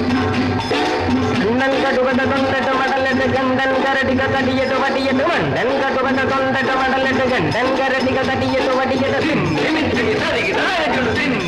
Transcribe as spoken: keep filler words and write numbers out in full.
Kannan கடுகட தொண்டட்டு மடலட்டு கண்டன் கரடிக தடியட்டு வடியட்டு மண்டன் கடுகட தொண்டட்டு மடலட்டு கண்டன் கரடிக தடியட்டு வடியட்டு